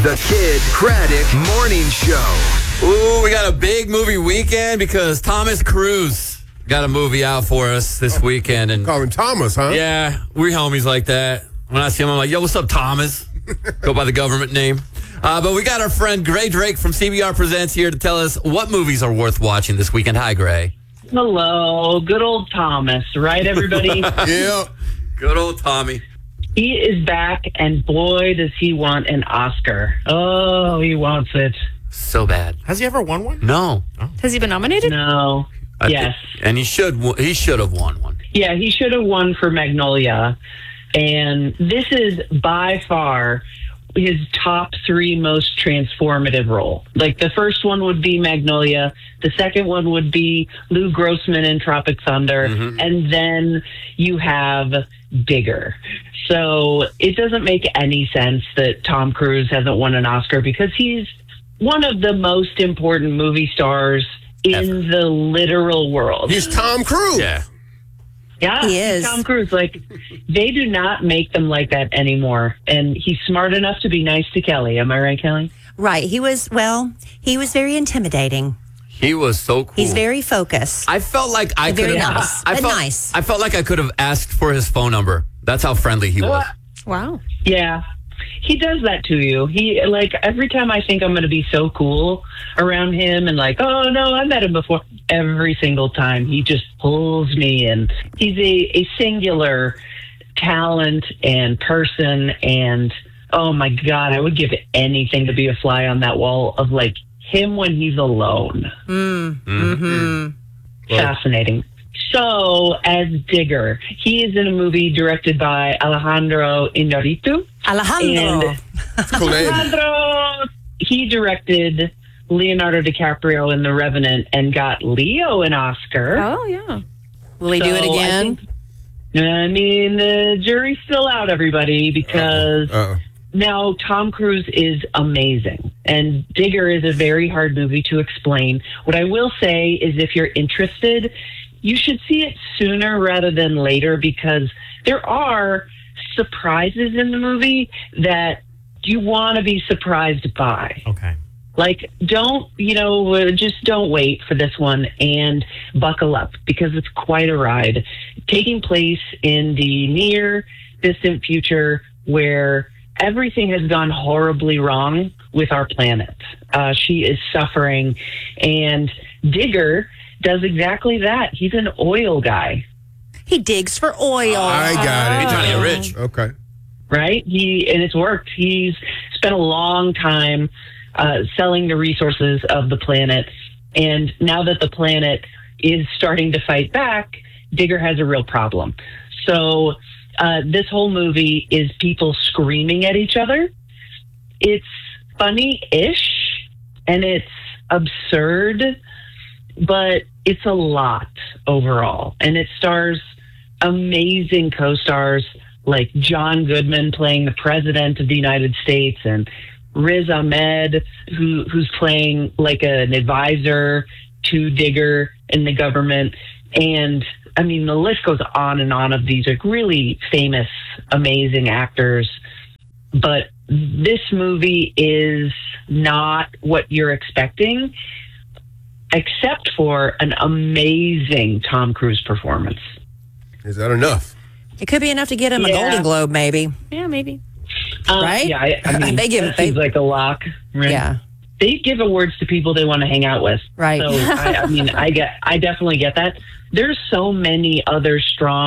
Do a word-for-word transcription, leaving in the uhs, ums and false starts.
The Kid Craddock Morning Show. Ooh, we got a big movie weekend because Thomas Cruise got a movie out for us this weekend. And Call him Thomas, huh? yeah, we're homies like that. When I see him, I'm like, yo, what's up, Thomas? Go by the government name. Uh, but we got our friend Gray Drake from C B R Presents here to tell us what movies are worth watching this weekend. Hi, Gray. Hello, good old Thomas, right, everybody? Yeah. Good old Tommy. He is back, and boy, does he want an Oscar. Oh, he wants it. So bad. Has he ever won one? No. Has he been nominated? No. I yes. thi- and he should he should have won one. Yeah, he should have won for Magnolia. And this is by far his top three most transformative role. Like, the first one would be Magnolia. The second one would be Lou Grossman in Tropic Thunder. Mm-hmm. And then you have Digger. So it doesn't make any sense that Tom Cruise hasn't won an Oscar because he's one of the most important movie stars in Ever. the literal world. He's Tom Cruise. Yeah. Yeah, He is. Tom Cruise. Like, they do not make them like that anymore. And he's smart enough to be nice to Kelly. Am I right, Kelly? Right. He was, well, he was very intimidating. He was so cool. He's very focused. I felt like I could Very have nice, I but felt, nice. I felt like I could have asked for his phone number. That's how friendly he was. Wow. Yeah. He does that to you. He, like, every time I think I'm going to be so cool around him and like, oh, no, I met him before. Every single time he just pulls me in. He's a, a singular talent and person. And, oh, my God, I would give anything to be a fly on that wall of, like, him when he's alone. Mm. Mm-hmm. Fascinating. So, as Digger, he is in a movie directed by Alejandro Iñárritu. Alejandro. And Cool name. Alejandro, he directed Leonardo DiCaprio in The Revenant and got Leo an Oscar. Oh, yeah. Will he do it So, I again? think- I mean, the jury's still out, everybody, because Uh-oh. now Tom Cruise is amazing. And Digger is a very hard movie to explain. What I will say is if you're interested, you should see it sooner rather than later because there are surprises in the movie that you want to be surprised by. Okay. Like, don't, you know, uh, just don't wait for this one and buckle up because it's quite a ride. Taking place in the near distant future where everything has gone horribly wrong with our planet. Uh, she is suffering, and Digger does exactly that. He's an oil guy, He digs for oil. I got it. He's trying to get rich. Okay. right? He and it's worked. He's spent a long time uh, selling the resources of the planet, and now that the planet is starting to fight back, Digger has a real problem. So uh, this whole movie is people screaming at each other. It's funny-ish, and it's absurd, but it's a lot overall. And it stars amazing co-stars like John Goodman playing the President of the United States and Riz Ahmed, who, who's playing like an advisor to Digger in the government. And I mean, the list goes on and on of these like really famous, amazing actors. But this movie is not what you're expecting, except for an amazing Tom Cruise performance. Is that enough? It could be enough to get him a Yeah. Golden Globe, maybe. Yeah, maybe. Um, Right? Yeah, I, I mean, They give- that they- seems like a lock. Right? Yeah. They give awards to people they want to hang out with. Right. So I, I mean, I get, I definitely get that. There's so many other strong